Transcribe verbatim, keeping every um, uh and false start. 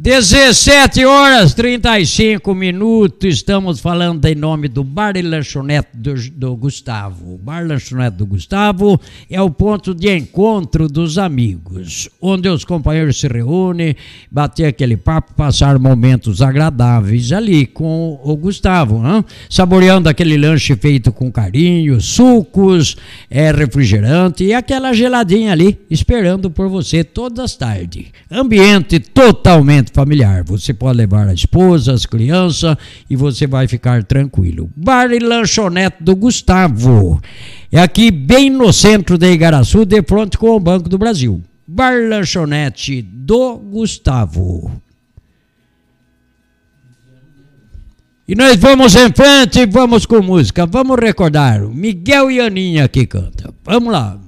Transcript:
dezessete horas e trinta e cinco minutos, estamos falando em nome do Bar e Lanchonete do, do Gustavo. O Bar e Lanchonete do Gustavo é o ponto de encontro dos amigos, onde os companheiros se reúnem, bater aquele papo, passar momentos agradáveis ali com o Gustavo, hein? Saboreando aquele lanche feito com carinho, sucos, é, refrigerante e aquela geladinha ali esperando por você todas as tardes. Ambiente totalmente familiar, você pode levar a esposa, as crianças e você vai ficar tranquilo. Bar e Lanchonete do Gustavo, é aqui bem no centro de Igaraçu, de frente com o Banco do Brasil. Bar e Lanchonete do Gustavo. E nós vamos em frente, vamos com música, vamos recordar, Miguel e Aninha que canta, vamos lá.